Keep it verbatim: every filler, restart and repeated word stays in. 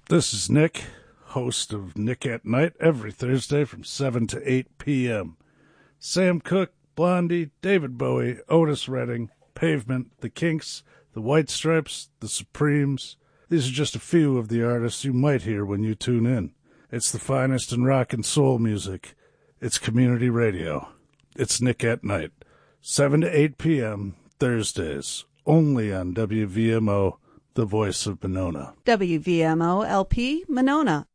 This is Nick, host of Nick at Night, every Thursday from seven to eight p.m. Sam Cooke, Blondie, David Bowie, Otis Redding, Pavement, The Kinks, The White Stripes, The Supremes. These are just a few of the artists you might hear when you tune in. It's the finest in rock and soul music. It's community radio. It's Nick at Night, seven to eight p.m. Thursdays, only on W V M O, the voice of Monona. W V M O L P, Monona.